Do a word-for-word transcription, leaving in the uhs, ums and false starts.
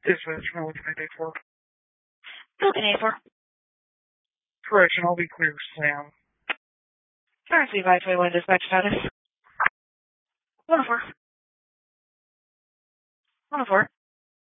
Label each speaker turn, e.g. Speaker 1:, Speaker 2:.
Speaker 1: Dispatch, no, what can I do for?
Speaker 2: Who can I for?
Speaker 1: Correction, I'll be clear, Sam.
Speaker 2: Currency by twenty-one dispatch status. one oh four. one oh four.